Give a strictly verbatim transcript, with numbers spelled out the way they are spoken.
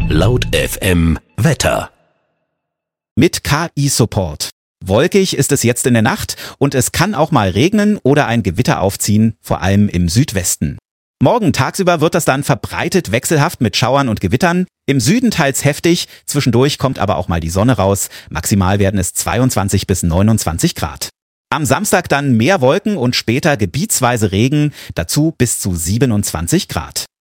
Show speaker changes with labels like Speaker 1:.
Speaker 1: Laut F M Wetter.
Speaker 2: Mit K I-Support. Wolkig ist es jetzt in der Nacht und es kann auch mal regnen oder ein Gewitter aufziehen, vor allem im Südwesten. Morgen tagsüber wird das dann verbreitet wechselhaft mit Schauern und Gewittern. Im Süden teils heftig, zwischendurch kommt aber auch mal die Sonne raus. Maximal werden es zweiundzwanzig bis neunundzwanzig Grad. Am Samstag dann mehr Wolken und später gebietsweise Regen, dazu bis zu siebenundzwanzig Grad.